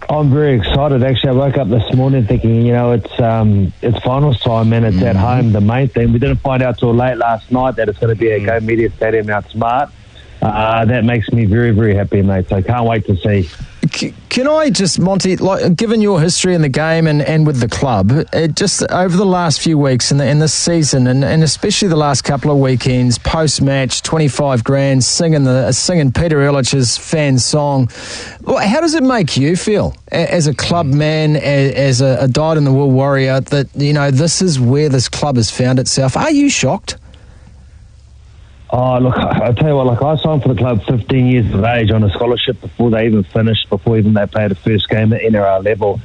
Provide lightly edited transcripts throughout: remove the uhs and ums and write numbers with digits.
I'm very excited. Actually, I woke up this morning thinking, it's finals time and it's at home. The main thing, we didn't find out till late last night that it's going to be at Go Media Stadium Mount Smart. That makes me very, very happy, mate. So I can't wait to see. Can I just, Monty, given your history in the game and with the club, just over the last few weeks in this season, and especially the last couple of weekends, post-match, 25 grand, singing Peter Illich's fan song, how does it make you feel as a club man, as a dyed-in-the-wool warrior, that, this is where this club has found itself? Are you shocked? Oh, look, I'll tell you what, I signed for the club 15 years of age on a scholarship before they even finished, before even they played the first game at NRL level.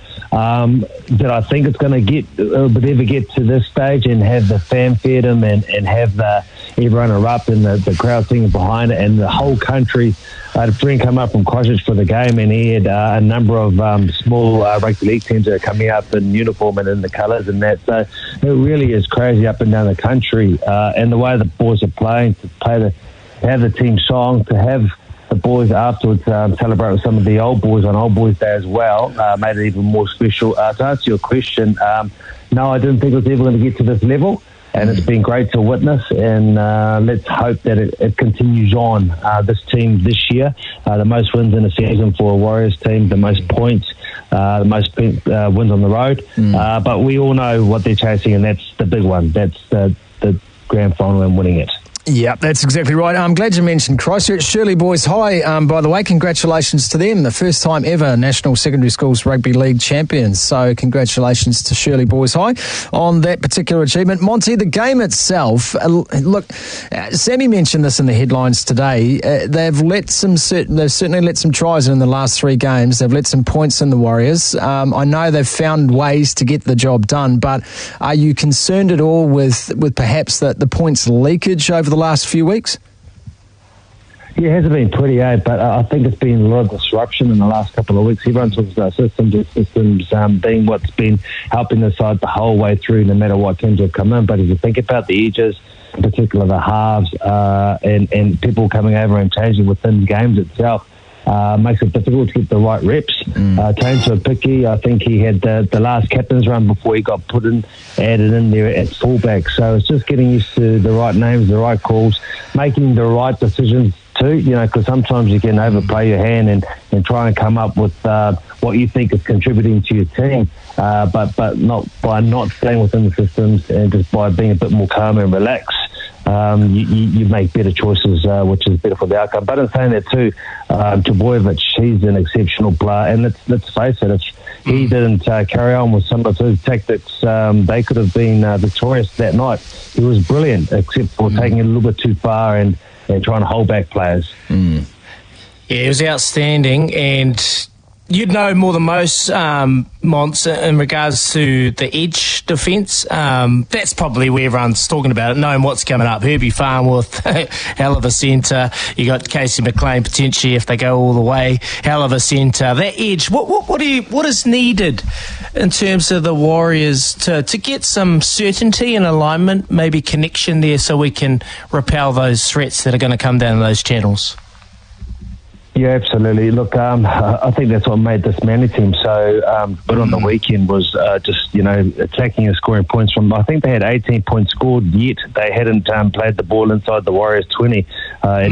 Did I think it's going to would ever get to this stage and have the fanfare and have everyone erupt and the crowd singing behind it and the whole country? I had a friend come up from Christchurch for the game, and he had a number of small rugby league teams that are coming up in uniform and in the colours and that. So it really is crazy up and down the country. And the way the boys are playing, to have the team song, to have the boys afterwards celebrate with some of the old boys on Old Boys Day as well, made it even more special. To answer your question, no, I didn't think it was ever going to get to this level. And it's been great to witness, and let's hope that it continues on. This team this year, the most wins in a season for a Warriors team, the most points, the most wins on the road. But we all know what they're chasing, and that's the big one. That's the grand final and winning it. Yeah, that's exactly right. I'm glad you mentioned Christchurch. Shirley Boys High, by the way, congratulations to them. The first time ever National Secondary Schools Rugby League champions. So congratulations to Shirley Boys High on that particular achievement. Monty, the game itself, look, Sammy mentioned this in the headlines today. They've certainly let some tries in the last 3 games. They've let some points in the Warriors. I know they've found ways to get the job done, but are you concerned at all with perhaps the points leakage over the last few weeks? Yeah, it hasn't been pretty, but I think it's been a lot of disruption in the last couple of weeks. Everyone talks about systems being what's been helping the side the whole way through, no matter what teams have come in. But if you think about the edges, in particular the halves, and people coming over and changing within the games itself, makes it difficult to get the right reps. Tainter Picky, I think he had the last captain's run before he got added in there at fullback. So it's just getting used to the right names, the right calls, making the right decisions too, because sometimes you can overplay your hand and try and come up with what you think is contributing to your team, but not by not staying within the systems and just by being a bit more calm and relaxed. You make better choices, which is better for the outcome. But in saying that too, Trbojevic, he's an exceptional player, and let's face it, if he didn't carry on with some of his tactics, they could have been victorious that night. He was brilliant, except for taking it a little bit too far and trying to hold back players. Yeah, it was outstanding, and you'd know more than most, Mons, in regards to the edge defence. That's probably where everyone's talking about it, knowing what's coming up. Herbie Farnworth, hell of a centre. You got Casey McLean potentially if they go all the way. Hell of a centre. That edge, what is needed in terms of the Warriors to get some certainty and alignment, maybe connection there, so we can repel those threats that are going to come down those channels? Yeah, absolutely. Look, I think that's what made this Manly team so good on the weekend was just, attacking and scoring points from, I think they had 18 points scored, yet they hadn't played the ball inside the Warriors 20.